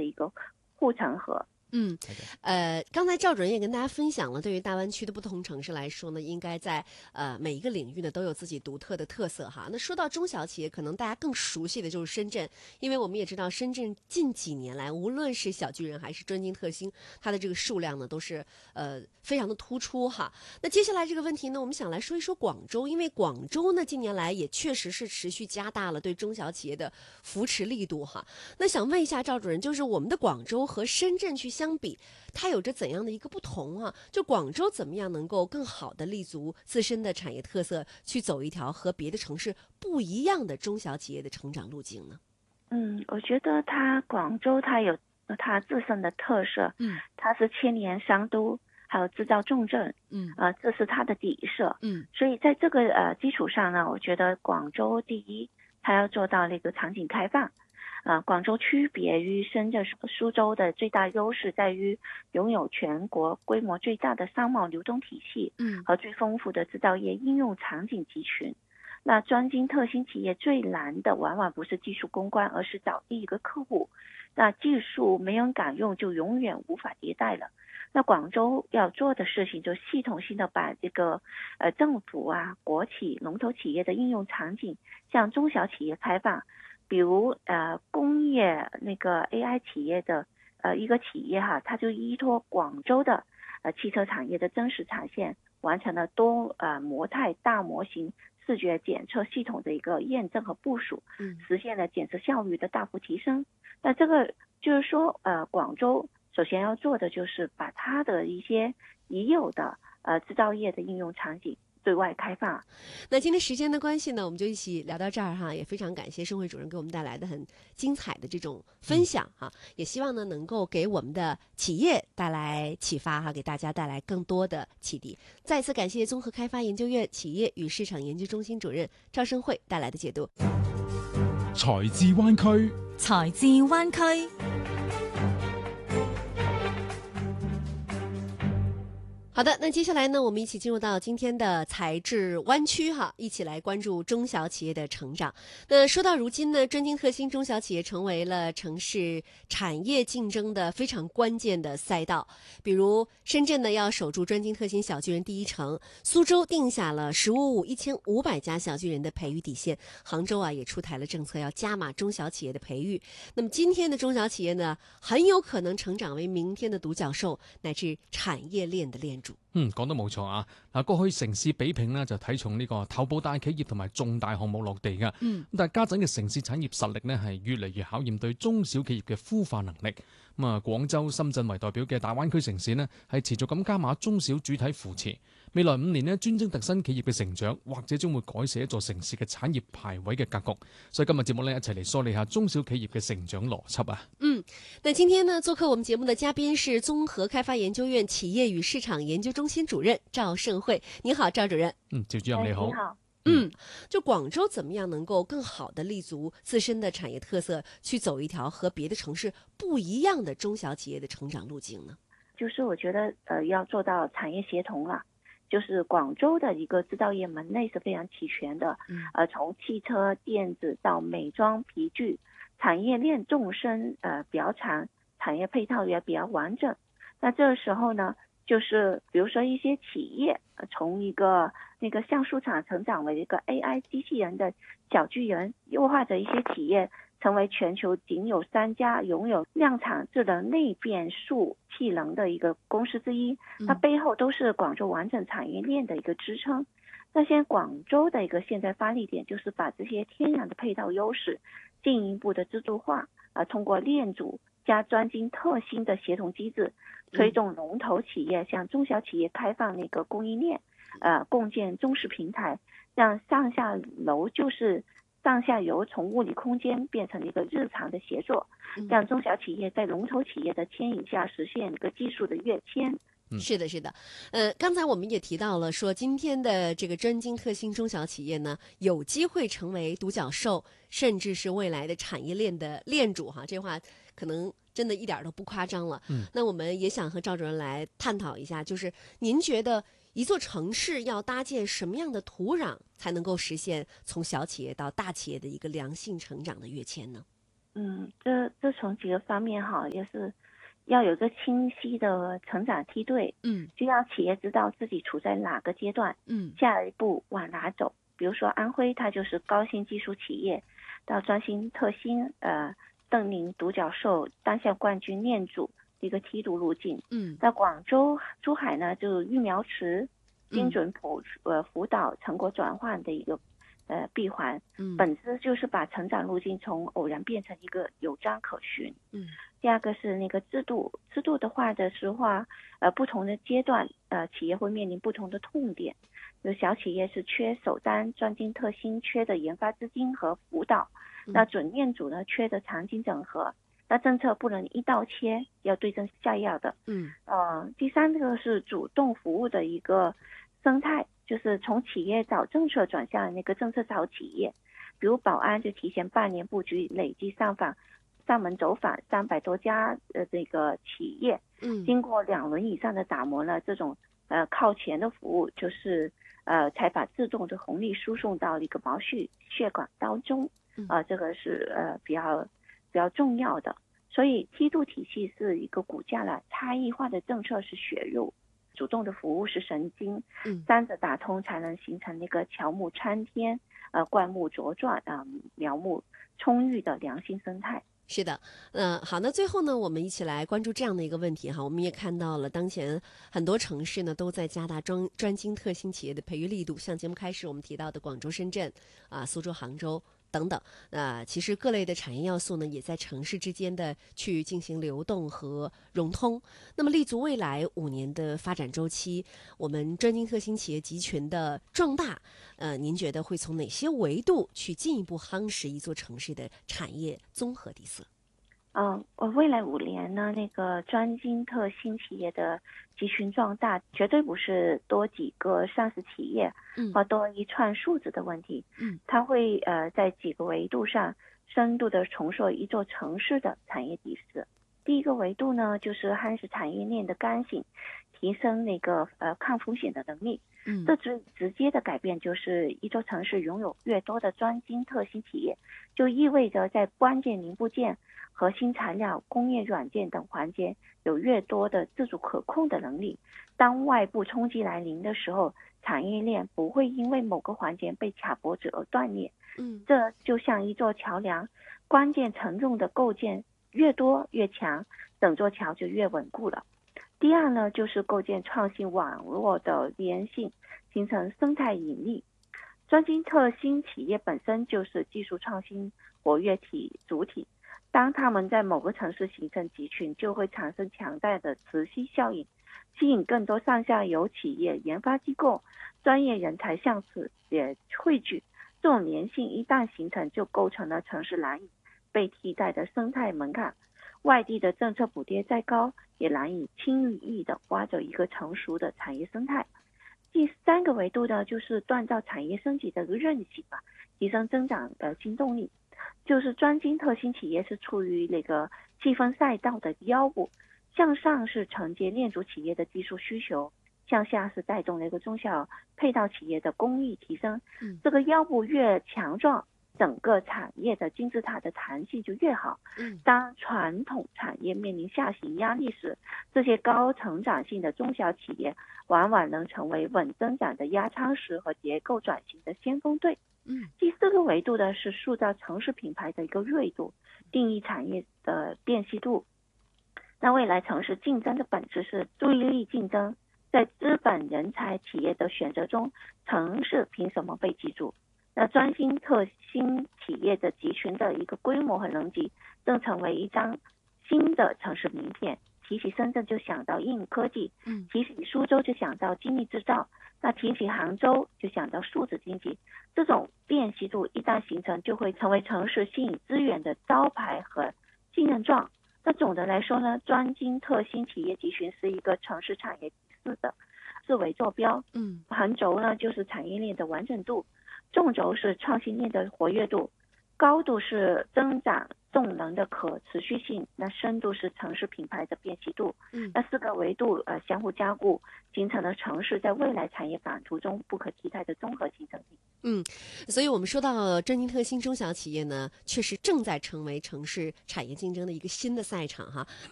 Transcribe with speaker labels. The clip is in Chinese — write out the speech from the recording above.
Speaker 1: 的一个护城河。
Speaker 2: 刚才赵主任也跟大家分享了，对于大湾区的不同城市来说呢，应该在每一个领域呢都有自己独特的特色哈。那说到中小企业，可能大家更熟悉的就是深圳，因为我们也知道深圳近几年来，无论是小巨人还是专精特新，它的这个数量呢都是非常的突出哈。那接下来这个问题呢，我们想来说一说广州，因为广州呢近年来也确实是持续加大了对中小企业的扶持力度哈。那想问一下赵主任，就是我们的广州和深圳去相比，它有着怎样的一个不同啊？就广州怎么样能够更好的立足自身的产业特色，去走一条和别的城市不一样的中小企业的成长路径呢？
Speaker 1: 我觉得广州它有它自身的特色，它是千年商都，还有制造重镇，这是它的底色，所以在这个基础上呢，我觉得广州第一，它要做到那个场景开放。广州区别于深圳、苏州的最大优势在于拥有全国规模最大的商贸流通体系，和最丰富的制造业应用场景集群。那专精特新企业最难的往往不是技术攻关，而是找第一个客户。那技术没人敢用，就永远无法迭代了。那广州要做的事情就系统性的把这个政府国企龙头企业的应用场景向中小企业开放。比如工业那个 AI 企业的一个企业它就依托广州的汽车产业的真实产线，完成了多模态大模型视觉检测系统的一个验证和部署，实现了检测效率的大幅提升。那这个就是说广州首先要做的就是把它的一些已有的制造业的应用场景对外开放。
Speaker 2: 那今天时间的关系呢，我们就一起聊到这儿哈，也非常感谢盛慧主任给我们带来的很精彩的这种分享哈，也希望呢能够给我们的企业带来启发哈，给大家带来更多的启迪。再次感谢综合开发研究院企业与市场研究中心主任赵盛慧带来的解读。
Speaker 3: 財智灣區，
Speaker 4: 財智灣區。
Speaker 2: 好的，那接下来呢，我们一起进入到今天的财智湾区哈，一起来关注中小企业的成长。那说到如今呢，专精特新中小企业成为了城市产业竞争的非常关键的赛道。比如深圳呢要守住专精特新小巨人第一城，苏州定下了1500家小巨人的培育底线，杭州也出台了政策要加码中小企业的培育。那么今天的中小企业呢，很有可能成長為明天的獨角獸，乃至產業鏈的鏈主。
Speaker 3: 講得冇錯啊！嗱，過去城市比拼呢就睇重呢個頭部大企業同埋重大項目落地㗎。但係家陣嘅城市產業實力呢係越嚟越考驗對中小企業嘅孵化能力。廣州、深圳為代表嘅大灣區城市呢係持續咁加碼中小主體扶持。未來5年呢，專精特新企業嘅成長，或者將會改寫一座城市嘅產業排位嘅格局。所以今日節目呢，一齊嚟梳理下中小企業嘅成長邏輯啊。
Speaker 2: 那今天呢，做客我們節目的嘉賓是綜合開發研究院企業與市場研究中心主任趙盛慧。你好，趙主任。
Speaker 3: 趙主任你好。
Speaker 1: 你好。
Speaker 2: 就廣州怎麼樣能夠更好的立足自身的產業特色，去走一條和別的城市不一樣的中小企業的成長路徑呢？
Speaker 1: 就是我覺得要做到產業協同了。就是廣州的一個製造業門類是非常齊全的，從汽車、電子到美妝、皮具，產業鏈縱深比較長，產業配套也比較完整。那這個時候呢，就是比如說一些企業從一個那個橡樹廠成長為一個 AI 機器人的小巨人，又或者一些企業成為全球僅有3家擁有量產智能類變速氣能的一個公司之一，它背後都是廣州完整產業鏈的一個支撐。那現在廣州的一個現在發力點就是把這些天然的配套優勢進一步的自助化，通過鏈主加專精特新的協同機制，推動龍頭企業向中小企業開放那個供應鏈，共建中式平台，讓上下游從物理空間變成一個日常的協作，讓中小企業在龍頭企業的牽引下實現一個技術的躍遷。
Speaker 2: 是的，是的，剛才我們也提到了說，今天的這個專精特新中小企業呢，有機會成為獨角獸，甚至是未來的產業鏈的鏈主哈，這話可能真的一點都不誇張了。那我們也想和趙主任來探討一下，就是您覺得一座城市要搭建什麼樣的土壤，才能夠實現從小企業到大企業的一個良性成長的躍遷呢？
Speaker 1: 这从几个方面哈，也是要有个清晰的成长梯队，就要企业知道自己处在哪个阶段，下一步往哪走。比如说安徽，它就是高新技术企业，到专新特新，邓宁独角兽、当下冠军念祖一个梯度路径。到广州、珠海呢，就育苗池、精准辅导、成果转换的一个闭环。本质就是把成长路径从偶然变成一个有章可循。第二个是那个制度的话的实话，不同的阶段，企业会面临不同的痛点。有小企业是缺首单、专精特新，缺的研发资金和辅导；那准念组呢，缺的场景整合。那政策不能一刀切，要对症下药的。第三个是主动服务的一个生态，就是从企业找政策转向那个政策找企业。比如保安就提前半年布局，累计上门走访300多家这个企业。经过2轮以上的打磨呢，这种靠前的服务就是才把自动的红利输送到一个毛细血管当中。这个是比较重要的。所以梯度体系是一个骨架了，差异化的政策是血肉，主动的服务是神经。三者打通才能形成那个乔木参天，灌木茁壮，苗木充裕的良性生态。
Speaker 2: 是的，好，那最后呢，我们一起来关注这样的一个问题哈。我们也看到了，当前很多城市呢都在加大专精特新企业的培育力度，像节目开始我们提到的广州、深圳苏州、杭州等等。其实各类的产业要素呢，也在城市之间的去进行流动和融通。那么立足未来5年的发展周期，我们专精特新企业集群的壮大，您觉得会从哪些维度去进一步夯实一座城市的产业综合底色？
Speaker 1: 未来5年呢，那个专精特新企业的集群壮大，绝对不是多几个上市企业，或多一串数字的问题。它会在几个维度上深度的重塑一座城市的产业底色。第一个维度呢，就是夯实产业链的刚性，提升那个抗风险的能力。这直接的改变就是一座城市拥有越多的专精特新企业，就意味着在关键零部件、核心材料、工业软件等环节有越多的自主可控的能力。当外部冲击来临的时候，产业链不会因为某个环节被卡脖子而断裂。这就像一座桥梁，关键承重的构件越多越强，整座桥就越稳固了。第二呢，就是构建创新网络的粘性，形成生态引力。专精特新企业本身就是技术创新活跃主体，当他们在某个城市形成集群，就会产生强大的磁吸效应，吸引更多上下游企业、研发机构、专业人才向此也汇聚。这种粘性一旦形成，就构成了城市难以被替代的生态门槛。外地的政策补贴再高，也难以轻易的挖走一个成熟的产业生态。第三个维度呢，就是锻造产业升级的韧性吧，提升增长的新动力。就是专精特新企业是处于那个细分赛道的腰部，向上是承接链组企业的技术需求，向下是带动那个中小配套企业的工艺提升。这个腰部越强壮，整个产业的金字塔的弹性就越好。当传统产业面临下行压力时，这些高成长性的中小企业往往能成为稳增长的压舱石和结构转型的先锋队。第4个维度呢，是塑造城市品牌的一个锐度，定义产业的辨析度。那未来城市竞争的本质是注意力竞争，在资本、人才、企业的选择中，城市凭什么被记住？那专精特新企业的集群的一个规模和能级，正成为一张新的城市名片。提起深圳就想到硬科技，提起苏州就想到精密制造，那提起杭州就想到数字经济。这种辨析度一旦形成，就会成为城市吸引资源的招牌和信任状。那总的来说呢，专精特新企业集群是一个城市产业底色的4维坐标。横轴呢就是产业链的完整度，纵轴是创新链的活跃度，高度是增长动能的可持续性，那深度是城市品牌的辨析度。那4个维度相互加固，形成了城市在未来产业版图中不可替代的综合竞争力。
Speaker 2: 所以我们说到珍妮特新中小企业呢，确实正在成为城市产业竞争的一个新的赛场哈。